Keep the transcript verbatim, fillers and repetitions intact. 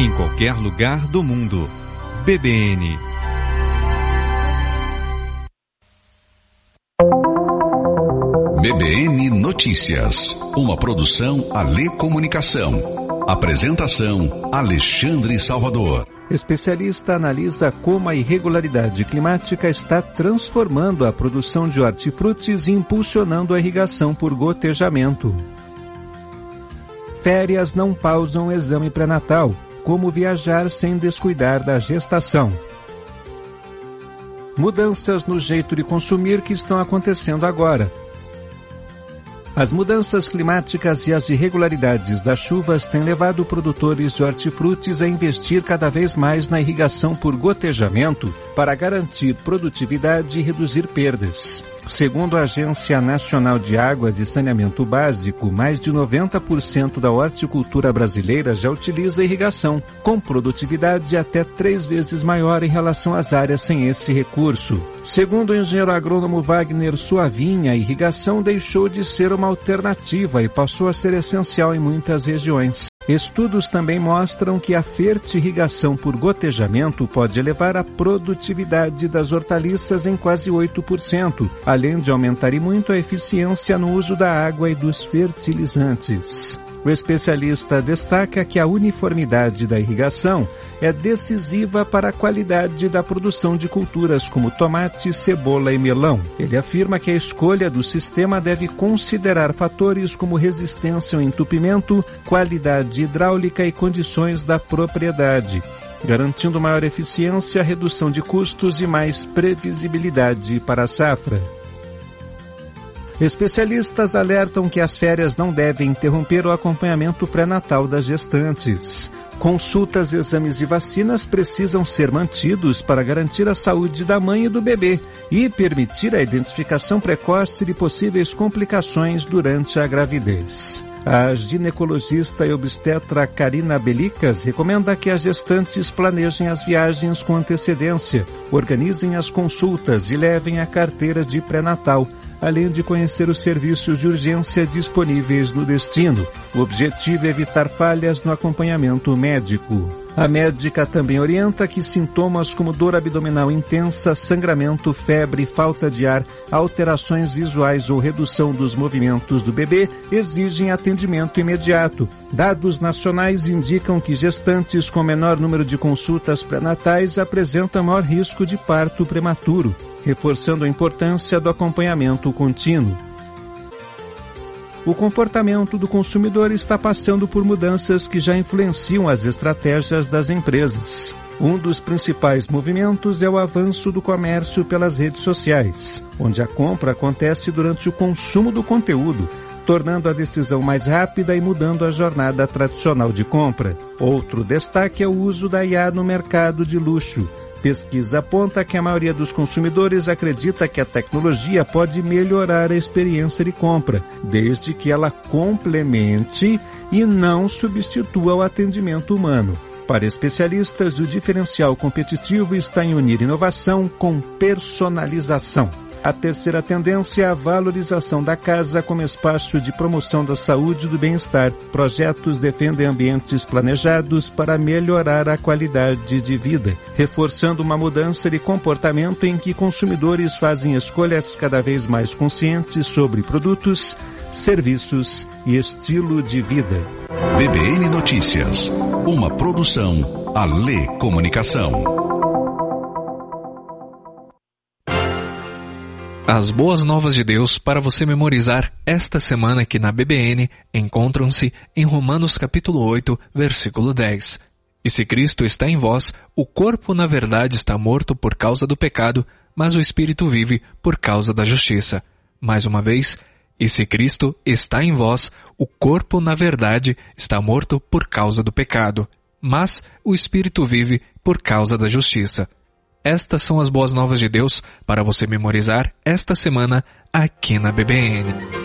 em qualquer lugar do mundo. B B N. B B N Notícias, uma produção Alê Comunicação. Apresentação Alexandre Salvador. Especialista analisa como a irregularidade climática está transformando a produção de hortifrutis e impulsionando a irrigação por gotejamento. Férias não pausam o exame pré-natal. Como viajar sem descuidar da gestação. Mudanças no jeito de consumir que estão acontecendo agora. As mudanças climáticas e as irregularidades das chuvas têm levado produtores de hortifrutis a investir cada vez mais na irrigação por gotejamento para garantir produtividade e reduzir perdas. Segundo a Agência Nacional de Águas e Saneamento Básico, mais de noventa por cento da horticultura brasileira já utiliza irrigação, com produtividade até três vezes maior em relação às áreas sem esse recurso. Segundo o engenheiro agrônomo Wagner Suavinha, a irrigação deixou de ser uma alternativa e passou a ser essencial em muitas regiões. Estudos também mostram que a fertirrigação por gotejamento pode elevar a produtividade das hortaliças em quase oito por cento, além de aumentar e muito a eficiência no uso da água e dos fertilizantes. O especialista destaca que a uniformidade da irrigação é decisiva para a qualidade da produção de culturas como tomate, cebola e melão. Ele afirma que a escolha do sistema deve considerar fatores como resistência ao entupimento, qualidade hidráulica e condições da propriedade, garantindo maior eficiência, redução de custos e mais previsibilidade para a safra. Especialistas alertam que as férias não devem interromper o acompanhamento pré-natal das gestantes. Consultas, exames e vacinas precisam ser mantidos para garantir a saúde da mãe e do bebê e permitir a identificação precoce de possíveis complicações durante a gravidez. A ginecologista e obstetra Karina Belicas recomenda que as gestantes planejem as viagens com antecedência, organizem as consultas e levem a carteira de pré-natal, além de conhecer os serviços de urgência disponíveis no destino. O objetivo é evitar falhas no acompanhamento médico. A médica também orienta que sintomas como dor abdominal intensa, sangramento, febre, falta de ar, alterações visuais ou redução dos movimentos do bebê exigem atendimento imediato. Dados nacionais indicam que gestantes com menor número de consultas pré-natais apresentam maior risco de parto prematuro, reforçando a importância do acompanhamento contínuo. O comportamento do consumidor está passando por mudanças que já influenciam as estratégias das empresas. Um dos principais movimentos é o avanço do comércio pelas redes sociais, onde a compra acontece durante o consumo do conteúdo, tornando a decisão mais rápida e mudando a jornada tradicional de compra. Outro destaque é o uso da I A no mercado de luxo. Pesquisa aponta que a maioria dos consumidores acredita que a tecnologia pode melhorar a experiência de compra, desde que ela complemente e não substitua o atendimento humano. Para especialistas, o diferencial competitivo está em unir inovação com personalização. A terceira tendência é a valorização da casa como espaço de promoção da saúde e do bem-estar. Projetos defendem ambientes planejados para melhorar a qualidade de vida, reforçando uma mudança de comportamento em que consumidores fazem escolhas cada vez mais conscientes sobre produtos, serviços e estilo de vida. B B N Notícias, uma produção Alê Comunicação. As boas novas de Deus para você memorizar esta semana aqui na B B N encontram-se em Romanos capítulo oito, versículo dez. E se Cristo está em vós, o corpo na verdade está morto por causa do pecado, mas o espírito vive por causa da justiça. Mais uma vez, e se Cristo está em vós, o corpo na verdade está morto por causa do pecado, mas o espírito vive por causa da justiça. Estas são as boas novas de Deus para você memorizar esta semana aqui na B B N.